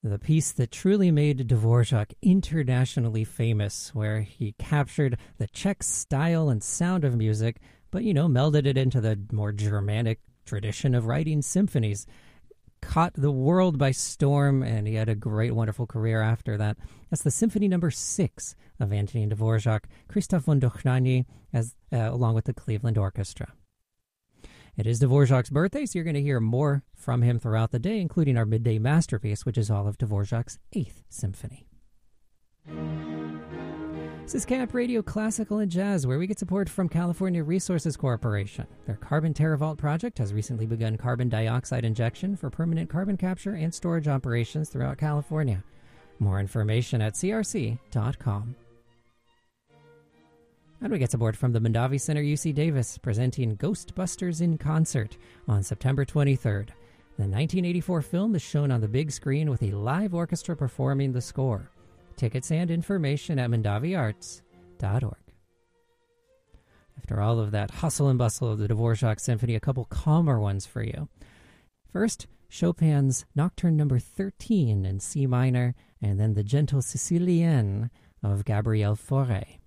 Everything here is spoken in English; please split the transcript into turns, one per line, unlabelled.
the piece that truly made Dvorak internationally famous, where he captured the Czech style and sound of music, but, melded it into the more Germanic tradition of writing symphonies. Caught the world by storm, and he had a great, wonderful career after that. That's the Symphony No. 6 of Antonin Dvorak, Christoph von Dohnanyi, along with the Cleveland Orchestra. It is Dvorak's birthday, so you're going to hear more from him throughout the day, including our midday masterpiece, which is all of Dvorak's 8th Symphony. This is Camp Radio Classical and Jazz, where we get support from California Resources Corporation. Their Carbon TerraVault project has recently begun carbon dioxide injection for permanent carbon capture and storage operations throughout California. More information at crc.com. And we get support from the Mondavi Center UC Davis, presenting Ghostbusters in Concert on September 23rd. The 1984 film is shown on the big screen with a live orchestra performing the score. Tickets and information at mondaviarts.org. After all of that hustle and bustle of the Dvorak Symphony, a couple calmer ones for you. First, Chopin's Nocturne No. 13 in C minor, and then the Gentle Sicilienne of Gabriel Fauré.